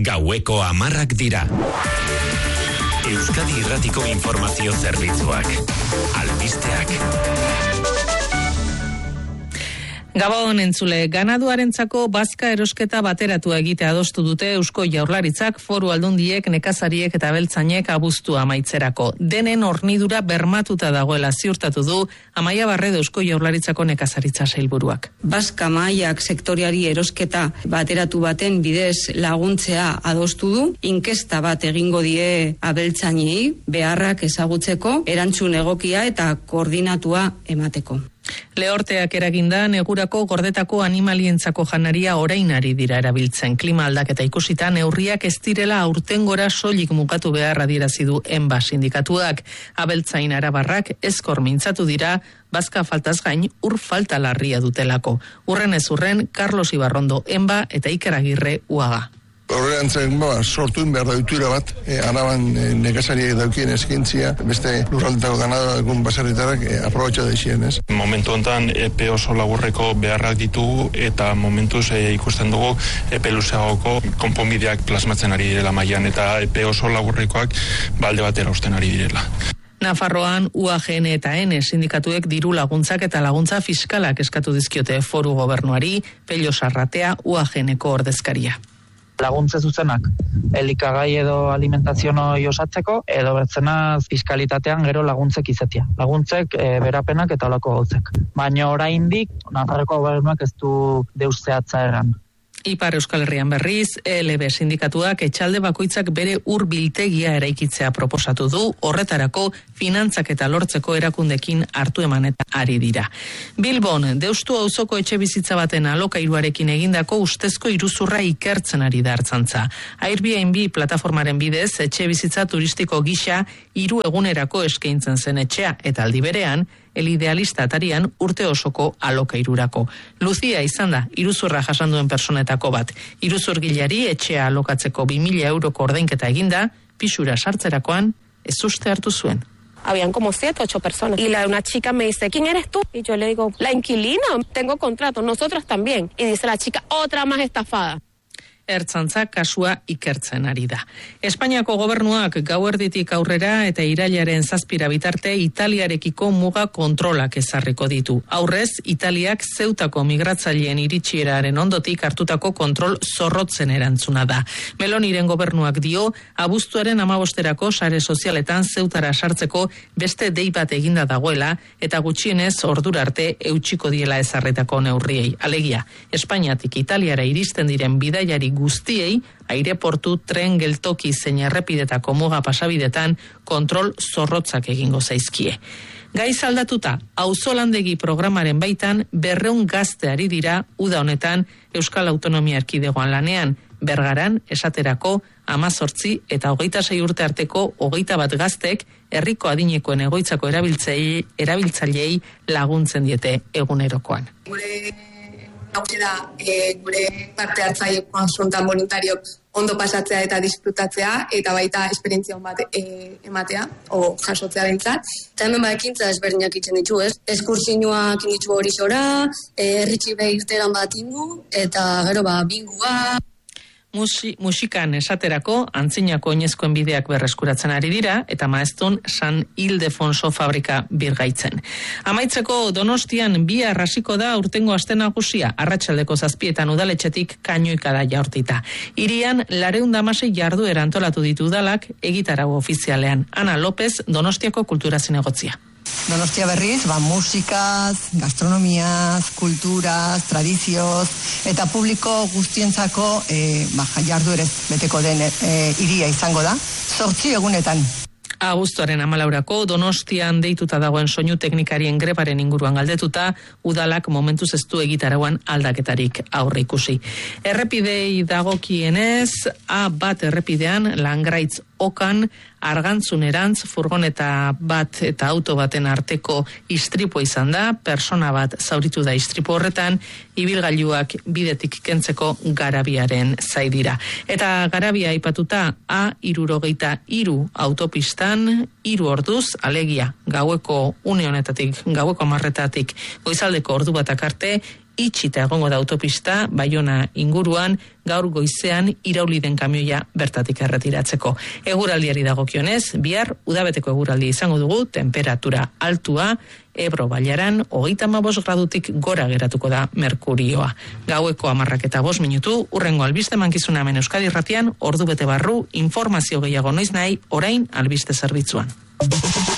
Gaueko 10 dira. Euskadi Irratiko Informazio Zerbitzuak. Albisteak. Gabon entzule, ganaduarentzako bazka erosketa bateratua egitea adostu dute Eusko Jaurlaritzak, Foru Aldundiek, nekazariek eta abeltzainek abuztua amaitzerako. Denen hornidura bermatuta dagoela ziurtatu du Amaia Barredo Eusko Jaurlaritzako nekazaritza sailburuak. Bazka mahaiak sektoriari erosketa bateratu baten bidez laguntzea adostu du, inkesta bat egingo die abeltzainei beharrak ezagutzeko, erantzun egokia eta koordinatua emateko. Lehorteak eraginda, negurako gordetako animalientzako janaria orainari dira erabiltzen. Klima aldaketa ikusita neurriak ez direla aurtengora soilik mugatu beharra adierazi du ENBA sindikatuak. Abeltzain arabarrak ezkor mintzatu dira, bazka faltaz gain ur falta larria dutelako. Urren ez urren, Carlos Ibarrondo ENBA eta Iker Agirre UAGA. Horreantzen sortu behar da dutura bat, araban nekazariak daukien eskintzia, beste lurraldetako ganado egun baserritarak aprobetxa deixien, ez? Momentu honetan epe oso laburreko beharrak ditugu eta momentuz ikusten dugu epe luzeagoko konponbideak plasmatzen ari direla mailan eta epe oso laburrekoak balde batera usten ari direla. Nafarroan UAGN eta N sindikatuek diru laguntzak eta laguntza fiskalak eskatu dizkiote Foru Gobernuari, Pello Sarratea UAGNeko ordezkaria. Laguntze zuzenak, elikagai edo alimentazionoi osatzeko, edo bertzenaz fiskalitatean gero laguntzek izatea. Laguntzek, berapenak eta olako gauzek. Baina oraindik, Nafarroko Gobernuak ez du deus zehatza erran. Ipar Euskal Herrian berriz, ELB sindikatuak etxalde bakoitzak bere urbiltegia eraikitzea proposatu du, horretarako finantzak eta lortzeko erakundekin hartu emanetan ari dira. Bilbon, Deustu auzoko etxe bizitza baten alokairuarekin egindako ustezko iruzurra ikertzen ari da Ertzaintza. Airbnb plataformaren bidez, etxe bizitza turistiko gisa 3 egunerako eskaintzen zen etxea, eta aldi berean, El Idealista atarian urte osoko alokairurako. Luzia izan da, iruzurra jasan duen personetako bat. Iruzurgilari etxea alokatzeko 2.000 euroko ordainketa eginda, pisura sartzerakoan ez uste hartu zuen. Habían como 7, 8 personas. Y una chica me dice, ¿quién eres tú? Y yo le digo, la inquilina, tengo contrato, nosotros también. Y dice la chica, otra más estafada. Ertzaintza kasua ikertzen ari da. Espainiako gobernuak gauerditik aurrera eta irailaren 7 bitarte Italiarekiko muga kontrolak ezarriko ditu. Aurrez, Italiak Zeutako migratzaileen iritsieraren ondotik hartutako kontrol zorrotzen erantzuna da. Meloniren gobernuak dio, abuztuaren 15erako sare sozialetan Zeutara sartzeko beste dei bat eginda dagoela eta gutxienez ordura arte eutsiko diela ezarretako neurriei. Alegia, Espainiatik Italiara iristen diren bidaiari guztiei, aireportu, tren, geltoki zein errepidetako muga pasabidetan kontrol zorrotzak egingo zaizkie. Gaiz aldatuta, auzolandegi programaren baitan 200 gazte ari dira uda honetan Euskal Autonomia Erkidegoan lanean, Bergaran, esaterako, 18 eta 26 urte arteko 21 gaztek herriko adinekoen egoitzako erabiltzaileei laguntzen diete egunerokoan. Gure parte hartzaile konsultan voluntariok ondo pasatzea eta disfrutatzea eta baita esperientzia on bat ematea o jasotzea behintzat. Eta hemen ekintza ezberdinak itzen ditu, ez? Eskursioak ditu Horizora, herritxibe irteran bat ingu eta gero bingua. Musikan esaterako antzinako oinezkoen bideak berreskuratzen ari dira eta maestun San Ildefonso fabrika birgaitzen. Amaitzeko Donostian bihar hasiko da urtengo aste nagusia, arratsaldeko 7etan udaletxetik kainoikada jaurtita. Hirian 216 jarduera antolatu ditu udalak egitarau ofizialean. Ana López, Donostiako kultura zinegotzia. Donostia berriz, musikaz, gastronomiaz, kulturaz, tradizioz, eta publiko guztientzako jarduerez beteko den hiria izango da, 8 egunetan. Abuztuaren 14 Donostian deituta dagoen soinu teknikarien grebaren inguruan galdetuta, udalak momentuz ez du egitarauan aldaketarik aurre ikusi. Errepidei dagokienez, A1 errepidean, Langraitz Okan, Argantzunerantz, furgoneta bat eta auto baten arteko istripu izan da, persona bat zauritu da istripu horretan, ibilgailuak bidetik kentzeko Garabiaren zaidira. Eta Garabia aipatuta A63 autopistan 3 orduz, alegia, gaueko une honetatik, gaueko 10 goizaldeko ordu batak arte, itxita egongo da autopista Baiona inguruan, gaur goizean irauli den kamioia bertatik erretiratzeko. Eguraldiari dagokionez, bihar udabeteko eguraldi izango dugu, temperatura altua, Ebro bailaran 35 gradutik gora geratuko da merkurioa. Gaueko 10:05, urrengo albiste mankizuna hemen Euskadi Irratian, ordu bete barru, informazio gehiago noiz nahi, orain albiste zerbitzuan.